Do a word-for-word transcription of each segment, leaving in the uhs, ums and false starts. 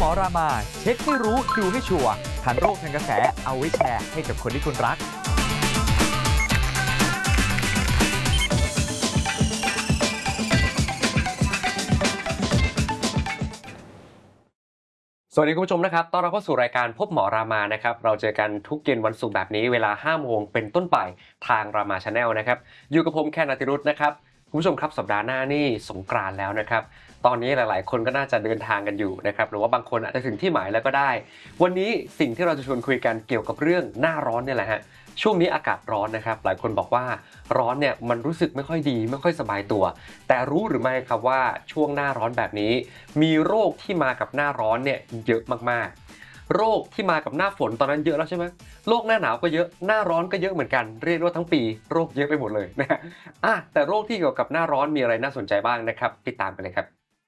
มอรามาเช็คให้รู้ดูให้ชัวร์ทันโรคทันกระแสเอาไว้แชร์ให้กับคนที่คุณรักสวัสดีคุณผู้ชมนะครับต้อนรับเข้าสู่รายการพบหมอรามานะครับเราเจอกันทุกเย็นวันศุกร์แบบนี้เวลาห้าโมงเป็นต้นไปทางรามาชาแนลนะครับอยู่กับผมแคนนาติรุตนะครับคุณผู้ชมครับสัปดาห์หน้านี่สงกรานต์แล้วนะครับตอนนี้หลายๆคนก็น่าจะเดินทางกันอยู่นะครับหรือว่าบางคนอาจจะถึงที่หมายแล้วก็ได้วันนี้สิ่งที่เราจะชวนคุยกันเกี่ยวกับเรื่องหน้าร้อนเนี่ยแหละฮะช่วงนี้อากาศร้อนนะครับหลายคนบอกว่าร้อนเนี่ยมันรู้สึกไม่ค่อยดีไม่ค่อยสบายตัวแต่รู้หรือไม่ครับว่าช่วงหน้าร้อนแบบนี้มีโรคที่มากับหน้าร้อนเนี่ยเยอะมากๆโรคที่มากับหน้าฝนตอนนั้นเยอะแล้วใช่ไหมโรคหน้าหนาวก็เยอะหน้าร้อนก็เยอะเหมือนกันเรียกว่าทั้งปีโรคเยอะไปหมดเลยนะฮะอ่ะแต่โรคที่เกี่ยวกับหน้าร้อนมีอะไรน่าสนใจบ้างนะครับติดตามกันเลยครับ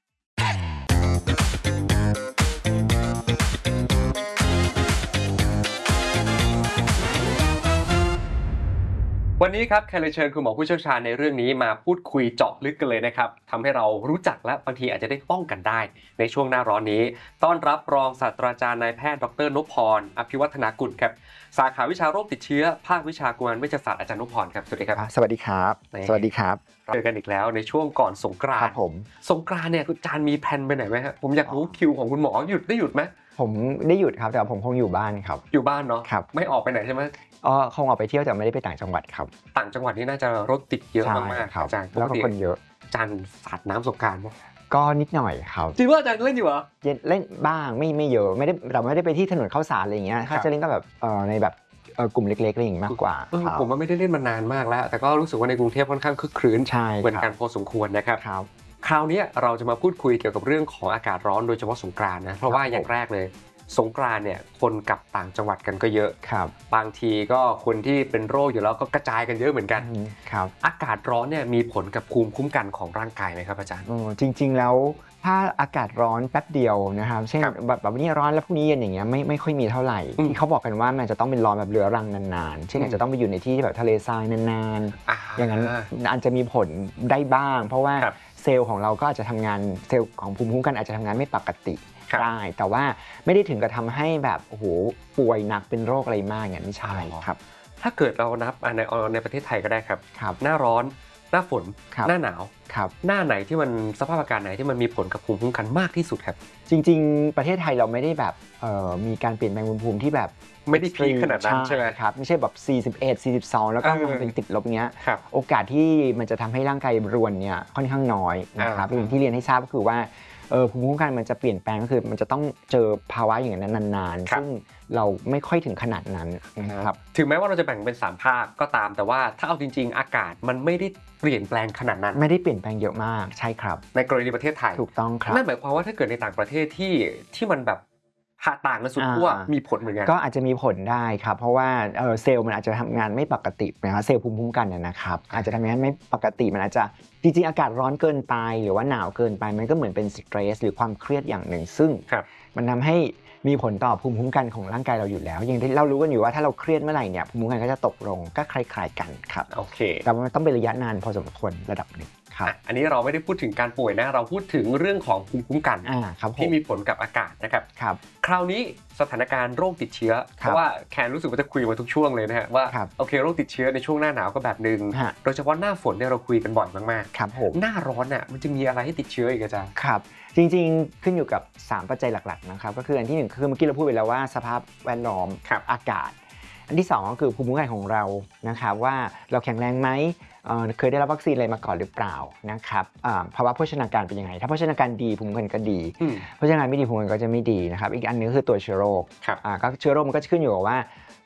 วันนี้ครับแคนเลยเชิญคุณหมอผู้เชี่ยวชาญในเรื่องนี้มาพูดคุยเจาะลึกกันเลยนะครับทำให้เรารู้จักและบางทีอาจจะได้ป้องกันได้ในช่วงหน้าร้อนนี้ต้อนรับรองศาสตราจารย์นายแพทย์ดร.นพพรอภิวัฒนากุลครับสาขาวิชาโรคติดเชื้อภาควิชากุมารเวชศาสตร์อาจารย์นพพรครับสวัสดีครับสวัสดีครับสวัสดีครับเจอกันอีกแล้วในช่วงก่อนสงกรานต์ครับผมสงกรานต์เนี่ยอาจารย์มีแผนไปไหนไหมครับผมอยากรู้คิวของคุณหมอหยุดได้หยุดไหมผมได้หยุดครับแต่ผมคงอยู่บ้านครับอยู่บ้านเนาะครับไม่ออกไปไหนใช่ไหมอ๋อคงออกไปเที่ยวแต่ไม่ได้ไปต่างจังหวัดครับต่างจังหวัดนี่น่าจะรถติดเยอะมากๆอาจารย์แล้วก็คนเยอะอาจารย์สาดน้ำสงกรานต์มั้ยก็นิดหน่อยครับจริงว่าอาจารย์เล่นอยู่เหรอเล่นบ้างไม่ไม่เยอะไม่ได้เราไม่ได้ไปที่ถนนข้าวสารอะไรอย่างเงี้ยถ้าจะเล่นก็แบบเอ่อในแบบเอ่อกลุ่มเล็กๆอะไรอย่างงี้มากกว่าผมว่าไม่ได้เล่นมานานมากแล้วแต่ก็รู้สึกว่าในกรุงเทพค่อนข้างคึกครื้นเหมือนกันพอสมควรนะครับคราวนี้เราจะมาพูดคุยเกี่ยวกับเรื่องของอากาศร้อนโดยเฉพาะสงกรานต์นะเพราะว่าอย่างแรกเลยสงกรานต์เนี่ยคนกลับต่างจังหวัดกันก็เยอะครับบางทีก็คนที่เป็นโรคอยู่แล้วก็กระจายกันเยอะเหมือนกันครับอากาศร้อนเนี่ยมีผลกับภูมิคุ้มกันของร่างกายไหมครับอาจารย์จริงๆแล้วถ้าอากาศร้อนแป๊บเดียวนะครับเช่นแบบแบบวันนี้ร้อนแล้วพรุ่งนี้เย็นอย่างเงี้ยไม่ไม่ค่อยมีเท่าไหร่ที่เขาบอกกันว่ามันจะต้องเป็นร้อนแบบเรื้อรังนานๆเช่นอาจจะต้องไปอยู่ในที่แบบทะเลทรายนานๆอย่างนั้นอาจจะมีผลได้บ้างเพราะว่าเซลล์ของเราก็อาจจะทำงานเซลล์ของภูมิคุ้มกันอาจจะทำงานไม่ปกติได้แต่ว่าไม่ได้ถึงกับทำให้แบบโอ้โหป่วยหนักเป็นโรคอะไรมากอย่างไม่ใช่ครับถ้าเกิดเรานับในในประเทศไทยก็ได้ครับหน้าร้อนหน้าฝนหน้าหนาวหน้าไหนที่มันสภาพอากาศไหนที่มันมีผลกับภูมิคุ้มกันมากที่สุดครับจริงๆประเทศไทยเราไม่ได้แบบมีการเปลี่ยนแปลงภูมิคุ้มที่แบบไม่ได้พีคขนาดนั้นใช่ไหมครับไม่ใช่แบบสี่สิบเอ็ด สี่สิบสองแล้วก็เป็นติดลบเงี้ยโอกาสที่มันจะทำให้ร่างกายรวนเนี่ยค่อนข้างน้อยนะครับอย่างที่เรียนให้ทราบก็คือว่าเออภูมิคุ้มกันมันจะเปลี่ยนแปลงก็คือมันจะต้องเจอภาวะอย่างนั้นนานๆซึ่งเราไม่ค่อยถึงขนาดนั้นนะครับถึงแม้ว่าเราจะแบ่งเป็นสามภาคก็ตามแต่ว่าถ้าเอาจริงๆอากาศมันไม่ได้เปลี่ยนแปลงขนาดนั้นไม่ได้เปลี่ยนแปลงเยอะมากใช่ครับในกรณีประเทศไทยถูกต้องครับนั่นหมายความว่าถ้าเกิดในต่างประเทศที่ที่มันแบบต่างกันสุดขั้วมีผลเหมือนกันก็อาจจะมีผลได้ครับเพราะว่าเซลล์มันอาจจะทำงานไม่ปกตินะครับเซลล์ภูมิคุ้มกันนะครับอาจจะทำงานไม่ปกติมันอาจจะจริงๆอากาศร้อนเกินไปหรือว่าหนาวเกินไปมันก็เหมือนเป็นสเตรสหรือความเครียดอย่างหนึ่งซึ่งมันทำให้มีผลต่อภูมิคุ้มกันของร่างกายเราอยู่แล้วอย่างที่เรารู้กันอยู่ว่าถ้าเราเครียดเมื่อไหร่เนี่ยภูมิคุ้มกันก็จะตกลงก็คล้ายๆกันครับโอเคแต่มันต้องเป็นระยะนานพอสมควรระดับหนึ่งครับอันนี้เราไม่ได้พูดถึงการป่วยนะเราพูดถึงเรื่องของภูมิคุ้มกันที่มีผลกับอากาศนะครับครับคราวนี้สถานการณ์โรคติดเชื้อเพราะว่าแคนรู้สึกว่าจะคุยมาทุกช่วงเลยนะฮะว่าโอเคโรคติดเชื้อในช่วงหน้าหนาวก็แบบนึงโดยเฉพาะหน้าฝนเนี่ยเราคุยกันบ่อยมากๆครับผมหน้าร้อนน่ะมันจะมีอะไรให้ติดเชื้ออีกอาจารย์ครับจริงๆขึ้นอยู่กับสามปัจจัยหลักๆนะครับก็คืออันที่หนึ่งคือเมื่อกี้เราพูดไปแล้วว่าสภาพแวดล้อมอากาศอันที่สองก็คือภูมิคุ้มกันของเรานะครับว่าเราแข็งแรงไหมเคยได้รับวัคซีนอะไรมาก่อนหรือเปล่านะครับภาวะโภชนาการเป็นยังไงถ้าโภชนาการดีภูมิคุ้มกันก็ดีโภชนาการไม่ดีภูมิคุ้มกันก็จะไม่ดีนะครับอีกอันนึงก็คือตัวเชื้อโรคก็เชื้อโรคมันก็จะขึ้นอยู่กับว่า